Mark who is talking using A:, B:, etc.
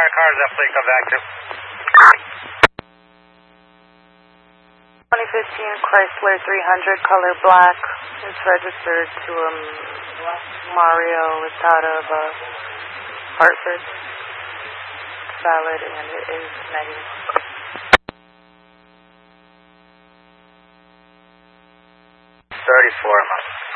A: car is that plate come back to?
B: 2015 Chrysler 300, color black. It's registered to Mario. It's out of Hartford. It's valid and it is negative.
A: 34 a month.